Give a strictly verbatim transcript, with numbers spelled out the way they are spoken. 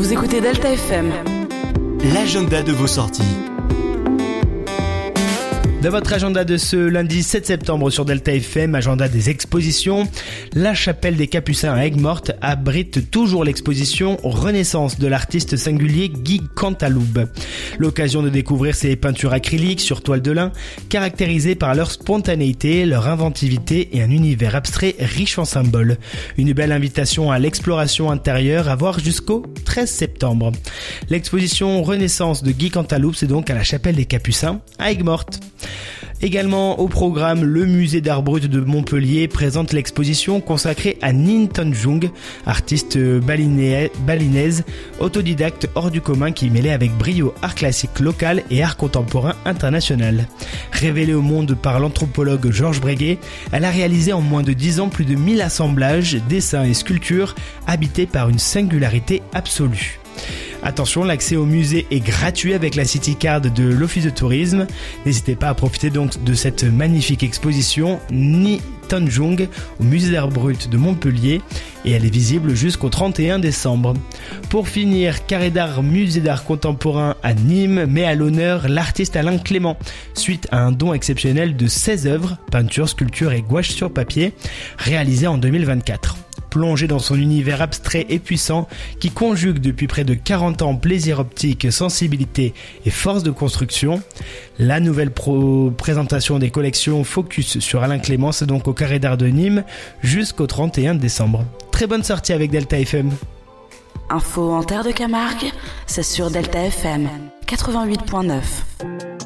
Vous écoutez Delta F M. L'agenda de vos sorties. Dans votre agenda de ce lundi sept septembre sur Delta F M, agenda des expositions, la chapelle des Capucins à Aigues-Mortes abrite toujours l'exposition Renaissance de l'artiste singulier Guy Cantaloupe. L'occasion de découvrir ses peintures acryliques sur toile de lin, caractérisées par leur spontanéité, leur inventivité et un univers abstrait riche en symboles. Une belle invitation à l'exploration intérieure à voir jusqu'au treize septembre. L'exposition Renaissance de Guy Cantaloupe, c'est donc à la chapelle des Capucins à Aigues-Mortes. Également au programme, le musée d'art brut de Montpellier présente l'exposition consacrée à Ninh Tenzhong, artiste balinaise, autodidacte hors du commun qui mêlait avec brio art classique local et art contemporain international. Révélée au monde par l'anthropologue Georges Breguet, elle a réalisé en moins de dix ans plus de mille assemblages, dessins et sculptures habités par une singularité absolue. Attention, l'accès au musée est gratuit avec la City Card de l'Office de tourisme. N'hésitez pas à profiter donc de cette magnifique exposition Ninh Tenzhong au musée d'art brut de Montpellier et elle est visible jusqu'au trente et un décembre. Pour finir, Carré d'art musée d'art contemporain à Nîmes met à l'honneur l'artiste Alain Clément suite à un don exceptionnel de seize œuvres, peintures, sculptures et gouaches sur papier réalisées en deux mille vingt-quatre. Plongé dans son univers abstrait et puissant qui conjugue depuis près de quarante ans plaisir optique, sensibilité et force de construction. La nouvelle pro- présentation des collections focus sur Alain Clément, c'est donc au Carré d'art de Nîmes jusqu'au trente et un décembre. Très bonne sortie avec Delta F M. Info en terre de Camargue, c'est sur Delta F M quatre-vingt-huit virgule neuf.